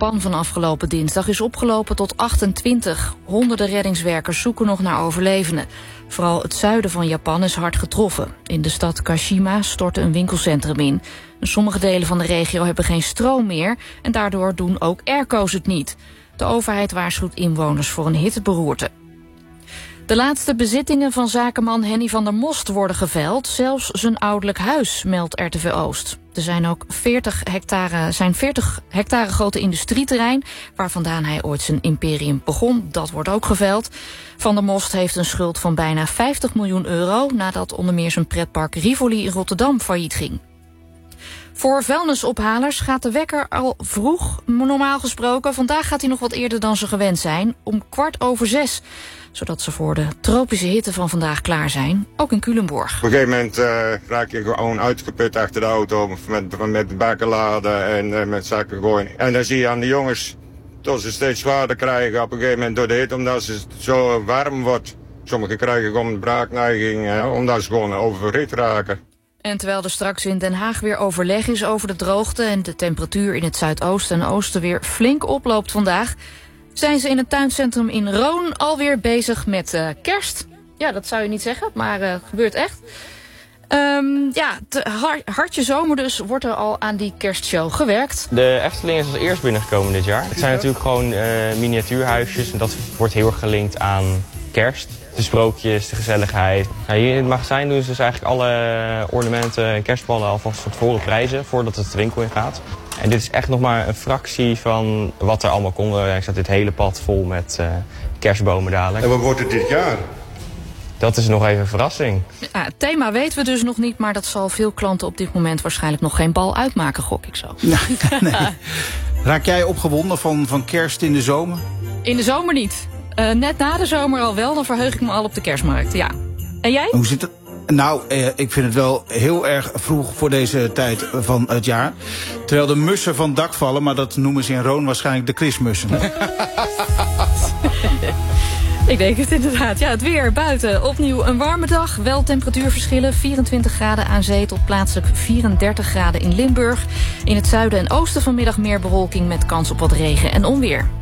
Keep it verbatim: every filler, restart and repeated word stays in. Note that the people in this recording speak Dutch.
Japan van afgelopen dinsdag is opgelopen tot achtentwintig. Honderden reddingswerkers zoeken nog naar overlevenden. Vooral het zuiden van Japan is hard getroffen. In de stad Kashima stortte een winkelcentrum in. Sommige delen van de regio hebben geen stroom meer en daardoor doen ook airco's het niet. De overheid waarschuwt inwoners voor een hitteberoerte. De laatste bezittingen van zakenman Henny van der Most worden geveild. Zelfs zijn ouderlijk huis, meldt R T V Oost. Er zijn ook veertig hectare, zijn veertig hectare grote industrieterrein, waar vandaan hij ooit zijn imperium begon. Dat wordt ook geveild. Van der Most heeft een schuld van bijna vijftig miljoen euro... nadat onder meer zijn pretpark Rivoli in Rotterdam failliet ging. Voor vuilnisophalers gaat de wekker al vroeg, normaal gesproken. Vandaag gaat hij nog wat eerder dan ze gewend zijn, om kwart over zes. Zodat ze voor de tropische hitte van vandaag klaar zijn, ook in Culemborg. Op een gegeven moment uh, raak je gewoon uitgeput achter de auto, met, met bakken laden en uh, met zakken gooien. En dan zie je aan de jongens dat ze steeds zwaarder krijgen op een gegeven moment door de hitte, omdat het zo warm wordt. Sommigen krijgen gewoon een braakneiging, uh, omdat ze gewoon oververhit raken. En terwijl er straks in Den Haag weer overleg is over de droogte en de temperatuur in het zuidoosten en oosten weer flink oploopt vandaag, zijn ze in het tuincentrum in Roon alweer bezig met uh, kerst. Ja, dat zou je niet zeggen, maar uh, gebeurt echt. Um, ja, te har hartje zomer dus wordt er al aan die kerstshow gewerkt. De Efteling is als eerst binnengekomen dit jaar. Het zijn natuurlijk gewoon uh, miniatuurhuisjes en dat wordt heel erg gelinkt aan kerst. De sprookjes, de gezelligheid. Nou, hier in het magazijn doen ze dus eigenlijk alle ornamenten en kerstballen alvast voor tevoren prijzen voordat het de winkel in gaat. En dit is echt nog maar een fractie van wat er allemaal komt. Er staat dit hele pad vol met uh, kerstbomen dadelijk. En wat wordt het dit jaar? Dat is nog even een verrassing. Ja, het thema weten we dus nog niet, maar dat zal veel klanten op dit moment waarschijnlijk nog geen bal uitmaken, gok ik zo. Nee, nee. Raak jij opgewonden van, van kerst in de zomer? In de zomer niet. Uh, net na de zomer al wel, dan verheug ik me al op de kerstmarkt, ja. En jij? Hoe zit het? Nou, eh, ik vind het wel heel erg vroeg voor deze tijd van het jaar. Terwijl de mussen van het dak vallen, maar dat noemen ze in Roon waarschijnlijk de Christmussen. Ik denk het inderdaad. Ja, het weer buiten. Opnieuw een warme dag. Wel temperatuurverschillen. vierentwintig graden aan zee tot plaatselijk vierendertig graden in Limburg. In het zuiden en oosten vanmiddag meer bewolking met kans op wat regen en onweer.